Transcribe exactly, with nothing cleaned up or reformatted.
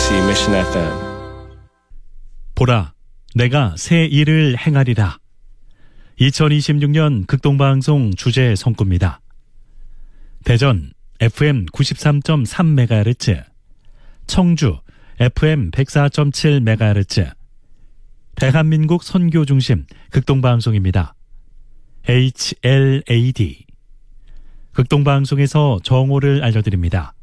케이비씨 Mission 에프엠. 보라, 내가 새 일을 행하리라. 이천이십육 년 극동방송 주제 성구입니다. 대전 에프엠 구십삼 점 삼 메가헤르츠, 청주 에프엠 백사 점 칠 메가헤르츠, 대한민국 선교 중심 극동방송입니다. 에이치엘에이디. 극동방송에서 정오를 알려드립니다.